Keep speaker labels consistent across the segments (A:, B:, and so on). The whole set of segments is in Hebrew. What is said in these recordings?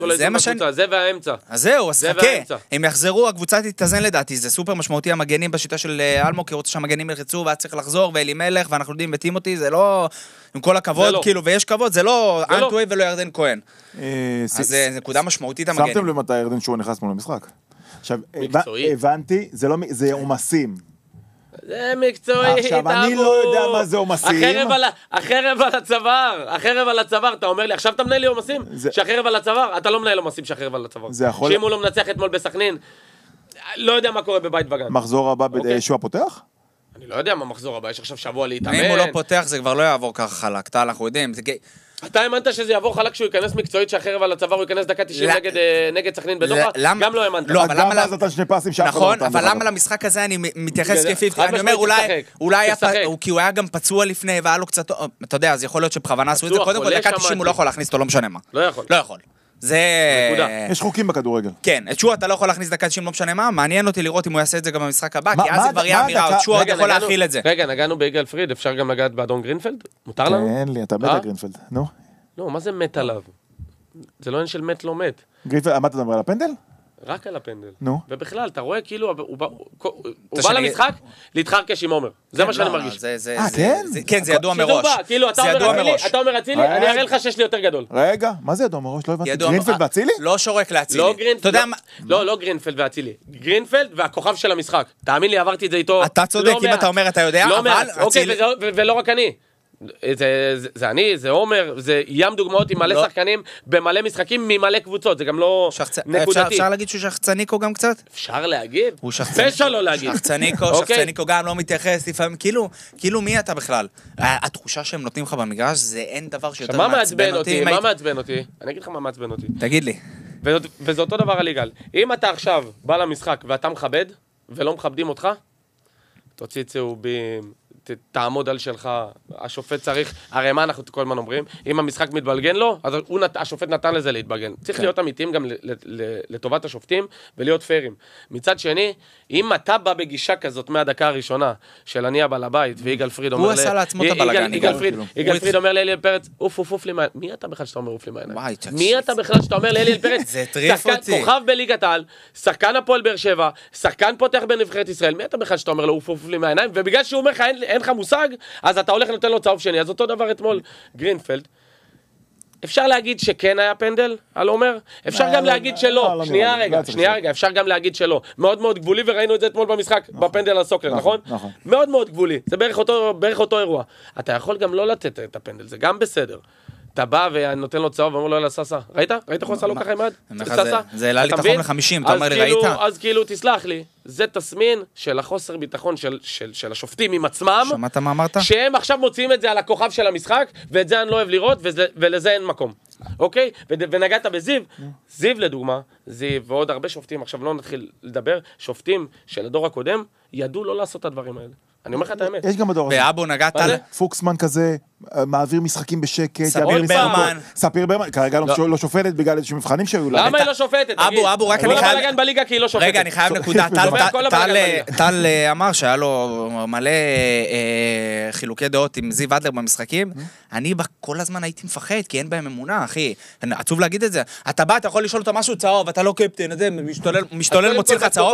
A: זה מה שאני...
B: זה והאמצע.
A: אז זהו, אז חכה. הם יחזרו, הקבוצה תתאזן לדעתי, זה סופר משמעותי, המגנים בשיטה של אלמו, כי רוצה שהמגנים ילחצו, ואז צריך לחזור, ואלי מלך, ואנחנו יודעים, וטימותי, זה לא... עם כל הכבוד, כאילו, ויש כבוד, זה לא אנטואי ולא ירדן כהן. אז זה נקודה משמעותית המגנים.
C: שמתם למתי ירדן שהוא נכנס מול המשחק. עכשיו, הבנתי, זה עומסים.
B: זה מקצועי.
C: עכשיו, אני לא יודע מה זה עומסים.
B: החרב על הצוואר, אתה אומר לי, עכשיו אתה מנהל לי עומסים? שהחרב על הצוואר? אתה לא מנהל עומסים שהחרב על הצוואר. שאם הוא לא מנצח אתמול בסכנין, לא יודע מה קורה בבית וגן.
C: מחזור הבא שהוא הפותח?
B: אני לא יודע מה מחזור הבא, יש עכשיו שבוע להתאמן.
A: אם הוא לא פותח, זה כבר לא יעבור ככה חלק, אנחנו יודעים.
B: אתה האמנת שזה יעבור חלק שהוא ייכנס מקצועית שהחרב על הצוואר הוא ייכנס דקה 90 נגד סכנין בדוחה? גם לא האמנת.
A: לא, אבל למה...
C: אז אתה שני פסים שאף
A: נכון, אבל למה למשחק הזה אני מתייחס כפיף? אני אומר אולי כי הוא היה גם פצוע לפני והיה לו קצת... אתה יודע, אז יכול להיות שבכוונה עשו את זה. קודם כל דקה 90 הוא לא יכול להכניס אותו, לא משנה מה.
B: לא יכול.
A: לא יכול. זה...
C: יש חוקים בכדורגל.
A: כן, את שועה אתה לא יכול להכניס דקה 90, לא משנה מה, מעניין אותי לראות אם הוא יעשה את זה גם במשחק הבא, כי אז זה כבר יהיה אמירה, שועה עוד יכול להכיל את זה.
B: רגע, נגענו ביגאל פריד, אפשר גם לגעת באדון גרינפלד? מותר לנו?
C: כן, לי, אתה מת על גרינפלד, נו.
B: לא, מה זה מת עליו? זה לא עניין של מת לא מת.
C: גרינפלד, מה אתה מדבר על הפנדל?
B: רק על הפנדל.
C: נו.
B: ובכלל, אתה רואה כאילו, הוא בא למשחק להתחרקש עם עומר. זה מה שאני מרגיש.
C: כן?
A: כן, זה ידוע מראש.
B: כאילו, אתה אומר אצילי, אני אראה לך שיש לי יותר גדול.
C: רגע, מה זה ידוע מראש? לא הבנתי. גרינפלד ואצילי?
A: לא שורק לאצילי.
B: לא גרינפלד ואצילי. גרינפלד והכוכב של המשחק. תאמין לי, עברתי את זה איתו.
A: אתה צודק, אם אתה אומר, אתה יודע, אבל...
B: אוקיי, ולא רק אני. זה אני, זה עומר, זה ים דוגמאות עם מלא שחקנים במלא משחקים ממלא קבוצות, זה גם לא נקודתי.
A: אפשר להגיד שהוא שחצניקו גם קצת?
B: אפשר להגיד?
A: הוא שחצניקו.
B: פשע לא להגיד.
A: שחצניקו גם לא מתייחס לפעמים, כאילו מי אתה בכלל? התחושה שהם נותנים לך במגרש זה אין דבר שיותר מעצבן אותי.
B: מה מעצבן אותי? אני אגיד לך מה מעצבן אותי.
A: תגיד לי.
B: וזה אותו דבר על יגאל. אם אתה עכשיו בא למשחק ואתה מכבד ולא מכבדים אותך, תוציא צהובים, תעמוד על שלך, השופט צריך, הרי מה אנחנו כל הזמן אומרים, אם המשחק מתבלגן לו, אז השופט נתן לזה להתבלגן. צריך להיות אמיתיים גם לטובת השופטים ולהיות פיירים. מצד שני, אם אתה בא בגישה כזאת מהדקה הראשונה של אני הבעל הבית, ויגאל פריד אומר...
A: הוא עשה לעצמו את הבלגן.
B: יגאל פריד אומר לאליאל פרץ, אוף לי מעיניים. מי אתה בכלל שאתה אומר אוף לי מעיניים? מי אתה בכלל שאתה אומר לאליאל פרץ? כוכב בליגת העל, שחקן הפועל באר שבע, שחקן פותח בנבחרת ישראל. מי אתה בכלל שאתה אומר לו אוף לי מעיניים? ובגלל שהוא אומר לך אין לך מושג, אז אתה הולך לתת לו צהוב שני. אז אותו דבר אתמול גרינפלד. אפשר להגיד שכן היה פנדל על עומר? אפשר גם להגיד שלא. שנייה רגע, אפשר גם להגיד שלא. מאוד מאוד גבולי, וראינו את זה אתמול במשחק, בפנדל על סוקלר, נכון? מאוד מאוד גבולי. זה בערך אותו אירוע. אתה יכול גם לא לתת את הפנדל, זה גם בסדר. אתה בא ונותן לו צהוב ואומר לו אלה ססה. ראית? ראית איך הוא עשה לו ככה עם יד?
A: זה העלה לי את החום ל-50, אתה אומר לי ראית?
B: אז כאילו תסלח לי, זה תסמין של החוסר ביטחון של השופטים עם עצמם.
A: שמעת מה אמרת?
B: שהם עכשיו מוציאים את זה על הכוכב של המשחק, ואת זה אני לא אוהב לראות, ולזה אין מקום. אוקיי? ונגעת בזיו, זיו לדוגמה, זיו ועוד הרבה שופטים, עכשיו לא נתחיל לדבר, שופטים של הדור הקודם, ידעו לא לעשות את הדברים האלה. אני אומר לך את האמת.
C: יש גם בדור הזה.
A: ואבו נגעת על...
C: פוקסמן כזה, מעביר משחקים בשקט.
A: ספיר ברמן.
C: ספיר ברמן, כרגע לא שופטת בגלל איזשהו מבחנים שהיו לה.
B: למה היא לא שופטת?
A: אבו, רק אני חייב...
B: בלגן בליגה כי היא לא שופטת.
A: רגע, אני חייב נקודה. טל אמר שהיה לו מלא חילוקי דעות עם זיו אדלר במשחקים. אני כל הזמן הייתי מפחד, כי אין בהם אמונה, אחי. עצוב להגיד את זה. אתה בא, אתה יכול לשאול אותו משהו צהוב, אתה לא קפטן, זה משתולל, מוציא לך צהוב.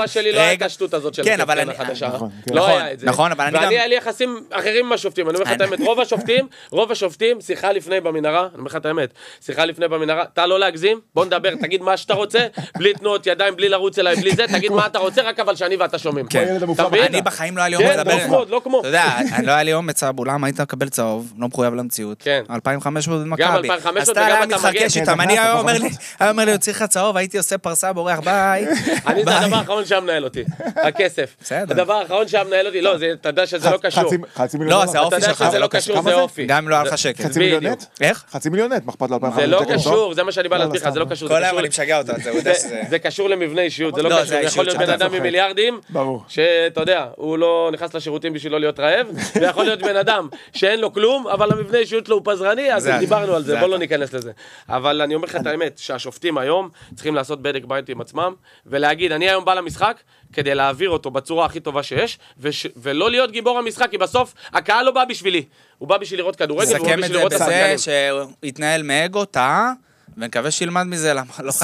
B: ואני היה לי יחסים אחרים עם השופטים, אני אומר לך את האמת, רוב השופטים, שיחה לפני במנהרה, אני אומר לך את האמת, שיחה לפני במנהרה, אתה לא להגזים, בוא נדבר, תגיד מה שאתה רוצה, בלי תנועות ידיים, בלי לרוץ אליי, בלי זה, תגיד מה אתה רוצה, רק אבל שאני ואתה שומעים.
A: אני בחיים לא היה לי אומץ לדבר.
B: לא כמו.
A: אתה יודע, לא היה לי אומץ, אבו, למה היית מקבל צהוב, לא מחויב למציאות. 2,500 במכבי.
B: גם 2,500 וגם אתה מגן.
A: אני היה אומר לי, יוציא לך צהוב, הייתי עושה פרסה בורח, ביי.
B: אני זה הדבר האחרון שהמנהל אותי, הכסף. הדבר האחרון שהמנהל אותי, לא, אתה יודע שזה לא קשור.
A: לא, זה האופי שלך,
B: זה לא קשור, זה אופי.
A: גם אם לא היה לך שקט.
C: חצי מיליון נט?
A: איך?
C: חצי מיליון נט, מחפת ל-2,500.
B: זה לא קשור, זה מה שאני בא להסביר לך, זה לא קשור.
A: כל היום אני משגע אותה,
B: זה קשור למבנה אישיות, זה לא קשור. יכול להיות בן אדם עם מיליארדים, שאתה יודע, הוא לא נכנס לשירותים בשביל לא להיות רעב, ויכול להיות בן אדם שאין לו כלום, אבל המבנה אישיות לו הוא פזרני, אז דיברנו על זה, בוא לא ניכנס לזה. אבל אני אומר לך את האמת, שהשופטים היום צריכים לעשות בדק בית עם עצמם, ולהגיד, אני היום בא למשחק, כדי להעביר אותו בצורה הכי טובה שיש, ולא להיות גיבור המשחק, כי בסוף הקהל לא בא בשבילי, הוא בא בשביל לראות כדורגל, והוא בא בשביל לראות את השחקנים.
A: סכם את זה בזה שהוא יתנהל מאגו, טעה, ונקווה שילמד מזה, למה לא